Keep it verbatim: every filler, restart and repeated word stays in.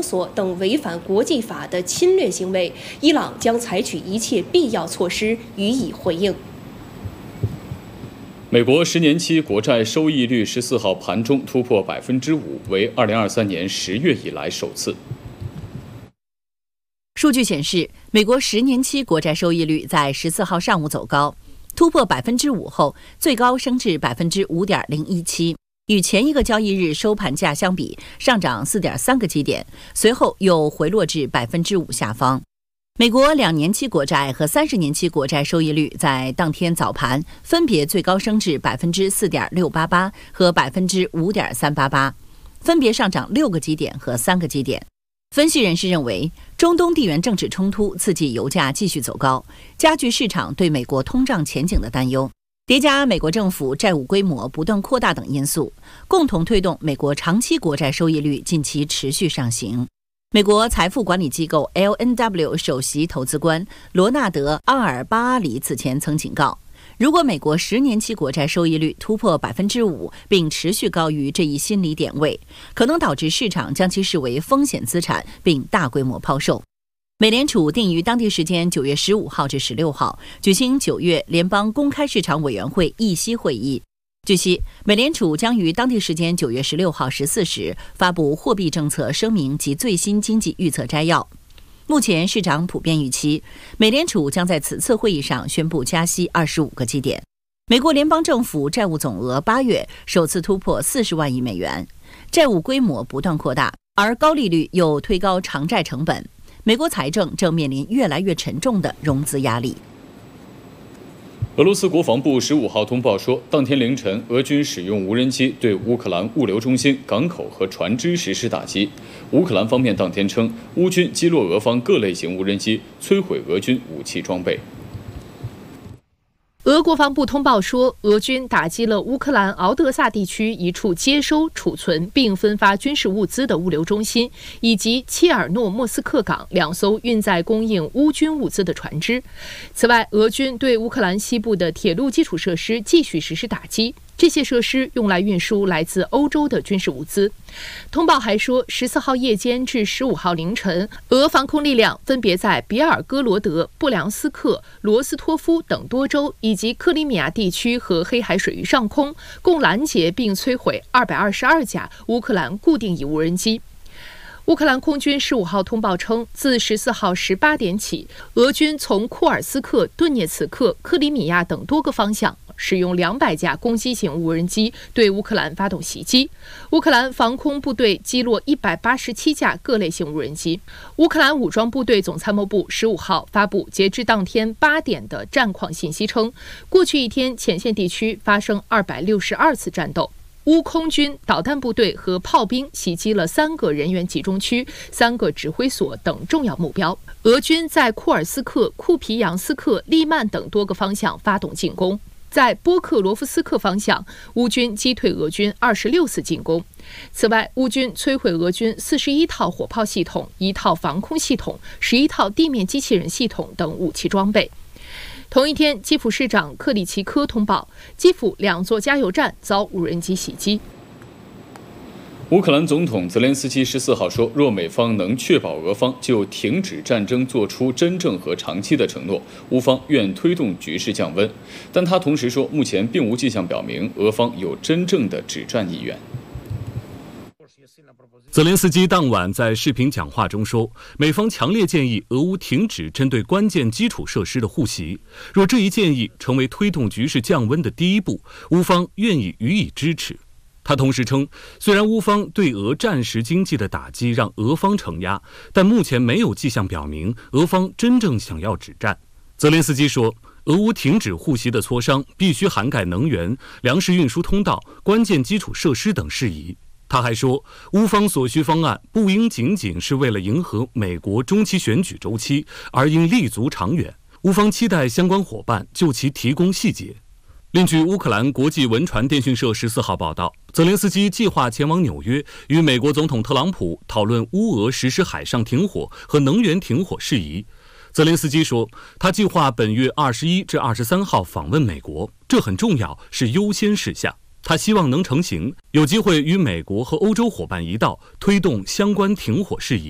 索等违反国际法的侵略行为，伊朗将采取一切必要措施予以回应。 美国十年期国债收益率十四号盘中突破百分之五，为二零二三年十月以来首次。 数据显示，美国十年期国债收益率在十四号上午走高，突破百分之五后，最高升至百分之五点零一七，与前一个交易日收盘价相比，上涨四点三个基点，随后又回落至百分之五下方。美国两年期国债和三十年期国债收益率在当天早盘分别最高升至百分之四点六八八和百分之五点三八八，分别上涨六个基点和三个基点。分析人士认为，中东地缘政治冲突刺激油价继续走高，加剧市场对美国通胀前景的担忧，叠加美国政府债务规模不断扩大等因素，共同推动美国长期国债收益率近期持续上行。美国财富管理机构 L N W 首席投资官罗纳德·阿尔巴阿里此前曾警告，如果美国十年期国债收益率突破百分之五，并持续高于这一心理点位，可能导致市场将其视为风险资产，并大规模抛售。美联储定于当地时间九月十五号至十六号举行九月联邦公开市场委员会议息会议。据悉，美联储将于当地时间九月十六号十四时发布货币政策声明及最新经济预测摘要。目前市场普遍预期，美联储将在此次会议上宣布加息二十五个基点。美国联邦政府债务总额八月首次突破四十万亿美元，债务规模不断扩大，而高利率又推高偿债成本，美国财政正面临越来越沉重的融资压力。 俄罗斯国防部十五号通报说，当天凌晨，俄军使用无人机对乌克兰物流中心、港口和船只实施打击。乌克兰方面当天称，乌军击落俄方各类型无人机，摧毁俄军武器装备。 俄国防部通报说，俄军打击了乌克兰敖德萨地区一处接收、储存并分发军事物资的物流中心，以及切尔诺莫斯克港两艘运载供应乌军物资的船只。此外，俄军对乌克兰西部的铁路基础设施继续实施打击，这些设施用来运输来自欧洲的军事物资。通报还说，十四号夜间至十五号凌晨，俄防空力量分别在别尔哥罗德、布良斯克、罗斯托夫等多州以及克里米亚地区和黑海水域上空，共拦截并摧毁二百二十二架乌克兰固定翼无人机。乌克兰空军十五号通报称，自十四号十八点起，俄军从库尔斯克、顿涅茨克、克里米亚等多个方向使用两百架攻击型无人机对乌克兰发动袭击。乌克兰防空部队击落一百八十七架各类型无人机。乌克兰武装部队总参谋部十五号发布截至当天八点的战况信息称，过去一天前线地区发生二百六十二次战斗。乌空军导弹部队和炮兵袭击了三个人员集中区、三个指挥所等重要目标。俄军在库尔斯克、库皮扬斯克、利曼等多个方向发动进攻。在波克罗夫斯克方向，乌军击退俄军二十六次进攻。此外，乌军摧毁俄军四十一套火炮系统、一套防空系统、十一套地面机器人系统等武器装备。同一天，基辅市长克里奇科通报，基辅两座加油站遭无人机袭击。 乌克兰总统泽连斯基十四号说，若美方能确保俄方就停止战争做出真正和长期的承诺，乌方愿推动局势降温。但他同时说，目前并无迹象表明俄方有真正的止战意愿。 泽连斯基当晚在视频讲话中说，美方强烈建议俄乌停止针对关键基础设施的互袭，若这一建议成为推动局势降温的第一步，乌方愿意予以支持。他同时称，虽然乌方对俄战时经济的打击让俄方承压，但目前没有迹象表明俄方真正想要止战。泽连斯基说，俄乌停止互袭的磋商必须涵盖能源、粮食运输通道、关键基础设施等事宜。他还说，乌方所需方案不应仅仅是为了迎合美国中期选举周期，而应立足长远。乌方期待相关伙伴就其提供细节。另据乌克兰国际文传电讯社十四号报道，泽连斯基计划前往纽约，与美国总统特朗普讨论乌俄实施海上停火和能源停火事宜。泽连斯基说，他计划本月二十一至二十三号访问美国，这很重要，是优先事项。他希望能成行，有机会与美国和欧洲伙伴一道推动相关停火事宜。